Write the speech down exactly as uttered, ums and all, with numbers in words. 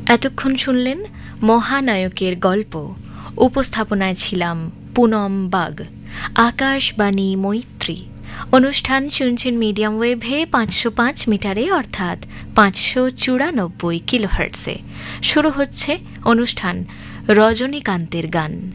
এতক্ষণ শুনলেন মহানায়কের গল্প। উপস্থাপনায় ছিলাম পুনম বাগ। আকাশবাণী মৈত্রী অনুষ্ঠান শুনছেন মিডিয়াম ওয়েভে পাঁচশো পাঁচ মিটারে, অর্থাৎ পাঁচশো চুরানব্বই কিলোহার্টসে। শুরু হচ্ছে অনুষ্ঠান রজনীকান্তের গান।